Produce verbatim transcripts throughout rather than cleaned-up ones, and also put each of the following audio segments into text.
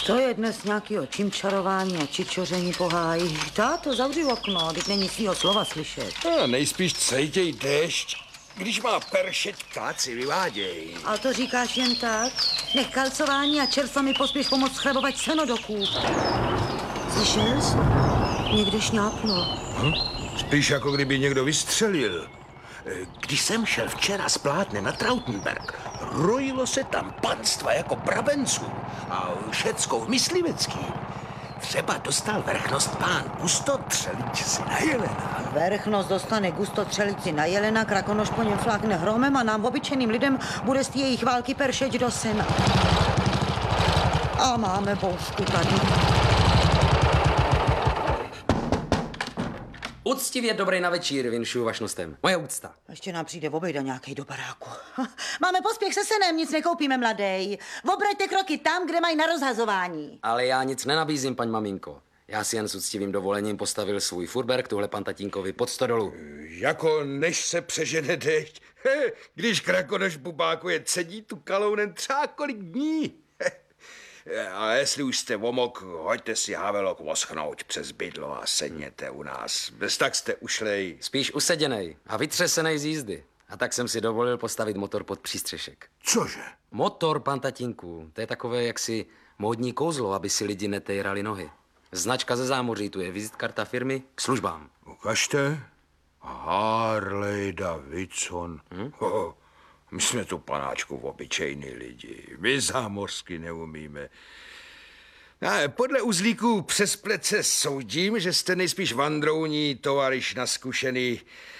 To je dnes nějakýho čimčarování a čičoření po háji. Táto, zavři okno, teď není svýho slova slyšet. A nejspíš cejtěj déšť. Když má pršet, ptáci vyváděj. A to říkáš jen tak? Nech kalcování a čerstva mi pospěš pomoct schrabovat seno do kůp. Slyšel jsi? Někde šňáplo. Hm? Spíš jako kdyby někdo vystřelil. Když jsem šel včera z Plátne na Trautenberg, rojilo se tam panstva jako brabenců a všeckou myslivecký. Třeba dostal vrchnost pán Gusto Třelič na jelena. Vrchnost dostane Gusto Třelici na jelena, Krakonoš po něm flákne hromem a nám obyčejným lidem bude z té jejich války peršeť do sena. A máme boušku tady. Uctivě dobrý na večír, vinšuju vašnostem. Moje úcta. Ještě nám přijde obejda nějakej do baráku. Máme pospěch se senem, nic nekoupíme, mladej. Obraťte kroky tam, kde mají na rozhazování. Ale já nic nenabízím, paň maminko. Já si jen s uctivým dovolením postavil svůj furberk tuhle pan tatínkovi pod stodolu. Jako než se přežene déšť, když Krakonoš bubákuje cedí tu kalounem třeba kolik dní. A jestli už jste omok, hoďte si havelok oschnout přes bydlo a sedněte u nás. Bez tak jste ušlej. Spíš useděnej a vytřesenej z jízdy. A tak jsem si dovolil postavit motor pod přístřešek. Cože? Motor, pan tatínku, to je takové jaksi módní kouzlo, aby si lidi netejrali nohy. Značka ze zámoří, tu je vizitkarta firmy k službám. Ukažte. Harley Davidson. Hm? Oh, my jsme tu, panáčku, obyčejní lidi. My zámořsky neumíme. A podle uzlíků přes plece soudím, že jste nejspíš vandrouní tovariš naskušený.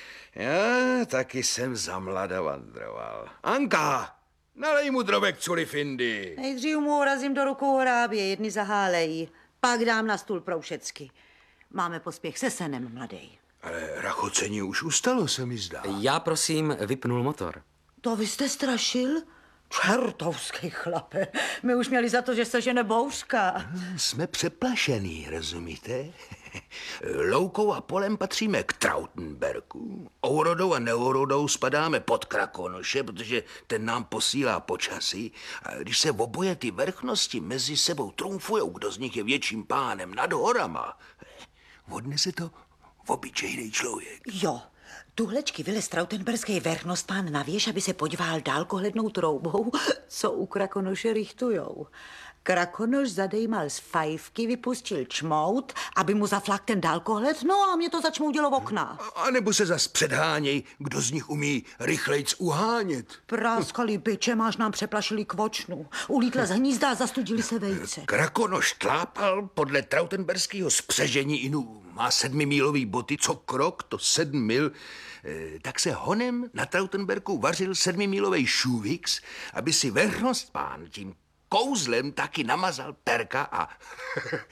Já taky jsem zamlada vandroval. Anka, nalej mu drobek culifindy. Nejdřív mu urazím do rukou hrábě, jedny zahálejí. Pak dám na stůl proušecky. Máme pospěch se senem, mladej. Ale rachocení už ustalo, se mi zdá. Já prosím vypnul motor. To vy jste strašil? Čertovský chlape. My už měli za to, že se žene bouřka. Jsme přeplašený, rozumíte? Loukou a polem patříme k Trautenbergu. Ourodou a neurodou spadáme pod Krakonoše, protože ten nám posílá počasí. A když se oboje ty vrchnosti mezi sebou trumfujou, kdo z nich je větším pánem nad horama, odnese to obyčejný člověk. Jo. Tuhlečky vylez trautenberský vrchnost pán na věž, aby se podíval dálkohlednou troubou, co u Krakonoše richtujou. Krakonoš zadejmal z fajfky, vypustil čmout, aby mu zaflak ten dálkohled, no a mě to začmoudilo v okna. A nebo se zas předháněj, kdo z nich umí rychlejc uhánět. Práskali byče, máš nám přeplašili kvočnu. Ulítla z hnízda a zastudili se vejce. Krakonoš tlápal podle trautenberského spřežení inu. Má sedmimílový boty, co krok, to sedm mil. E, tak se honem na Trautenbergu vařil sedmimílovej šuvix, aby si vrchnost pán tím kouzlem taky namazal perka a